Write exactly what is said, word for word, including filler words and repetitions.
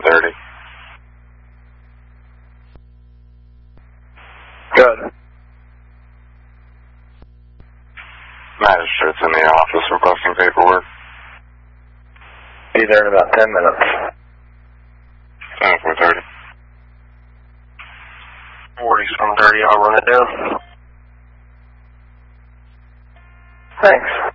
thirty. Good. Magistrate's in the office requesting paperwork. Be there in about ten minutes. four thirty. forty-some thirty, I'll run it down. Thanks.